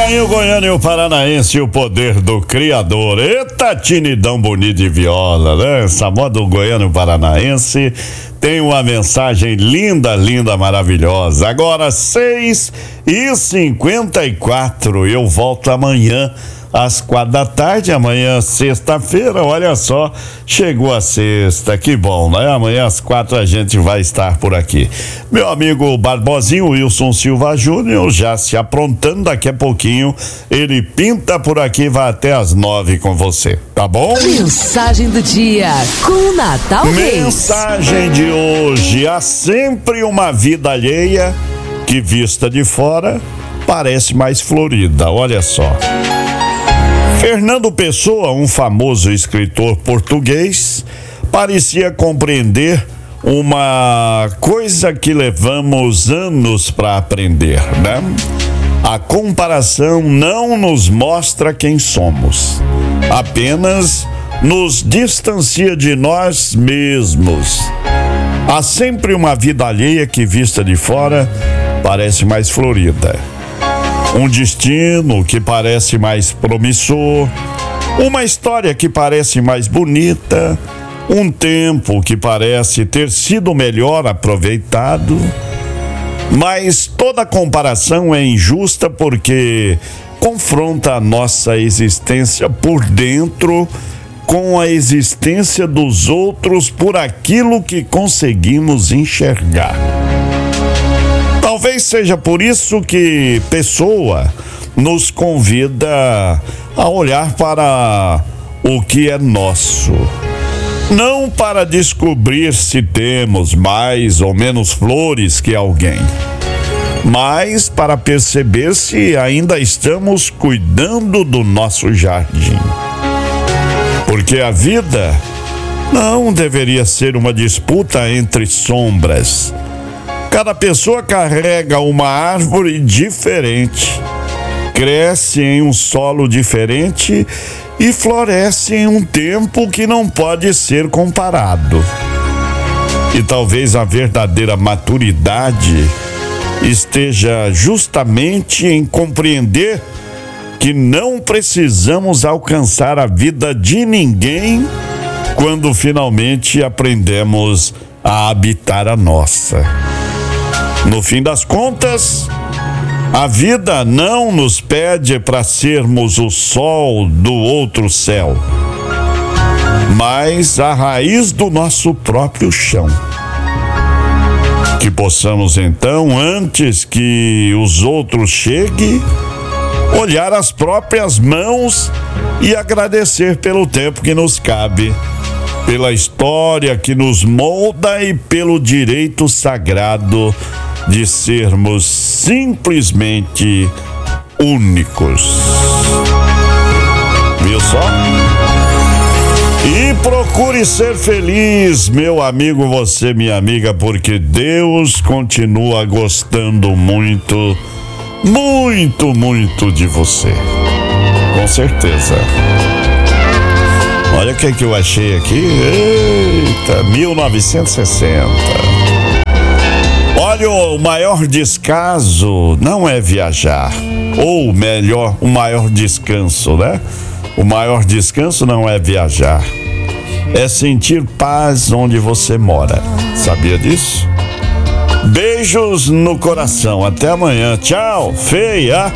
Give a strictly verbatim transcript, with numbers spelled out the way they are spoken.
aí o goiano e o paranaense, o poder do criador. Eita, tinidão bonito de viola, né? Essa moda do goiano e o paranaense tem uma mensagem linda, linda, maravilhosa. Agora, seis e cinquenta e quatro, eu volto amanhã às quatro da tarde, amanhã sexta-feira, olha só, chegou a sexta, que bom, né? Amanhã às quatro a gente vai estar por aqui. Meu amigo Barbosinho, Wilson Silva Júnior, já se aprontando, daqui a pouquinho ele pinta por aqui, vai até às nove com você, tá bom? Mensagem do dia, com Natal Reis. Mensagem de hoje: há sempre uma vida alheia que, vista de fora, parece mais florida, olha só. Fernando Pessoa, um famoso escritor português, parecia compreender uma coisa que levamos anos para aprender, né? A comparação não nos mostra quem somos, apenas nos distancia de nós mesmos. Há sempre uma vida alheia que, vista de fora, parece mais florida. Um destino que parece mais promissor, uma história que parece mais bonita, um tempo que parece ter sido melhor aproveitado. Mas toda comparação é injusta porque confronta a nossa existência por dentro com a existência dos outros por aquilo que conseguimos enxergar. Talvez seja por isso que Pessoa nos convida a olhar para o que é nosso. Não para descobrir se temos mais ou menos flores que alguém, mas para perceber se ainda estamos cuidando do nosso jardim. Porque a vida não deveria ser uma disputa entre sombras. Cada pessoa carrega uma árvore diferente, cresce em um solo diferente e floresce em um tempo que não pode ser comparado. E talvez a verdadeira maturidade esteja justamente em compreender que não precisamos alcançar a vida de ninguém quando finalmente aprendemos a habitar a nossa. No fim das contas, a vida não nos pede para sermos o sol do outro céu, mas a raiz do nosso próprio chão. Que possamos então, antes que os outros cheguem, olhar as próprias mãos e agradecer pelo tempo que nos cabe, pela história que nos molda e pelo direito sagrado de sermos simplesmente únicos. Viu só? E procure ser feliz, meu amigo, você, minha amiga, porque Deus continua gostando muito, muito, muito de você. Com certeza. Olha o que, que eu achei aqui. Eita, mil novecentos e sessenta. Olha, o maior descaso não é viajar, ou melhor, o maior descanso, né? O maior descanso não é viajar, é sentir paz onde você mora. Sabia disso? Beijos no coração, até amanhã. Tchau, feia!